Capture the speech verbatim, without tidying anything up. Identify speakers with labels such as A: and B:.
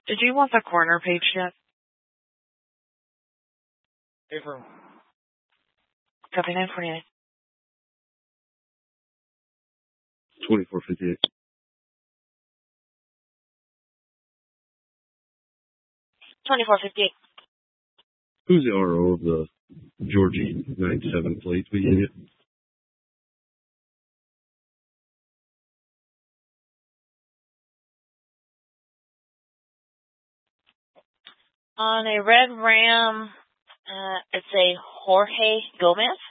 A: Did you want the corner page yet?
B: Affirm.
A: Copy nine forty-eight.
C: twenty-four fifty-eight.
A: twenty-four fifty-eight.
C: Who's the R O of the Georgie ninety-seven plate we gave you?
A: On a red Ram, uh, it's a Jorge Gomez.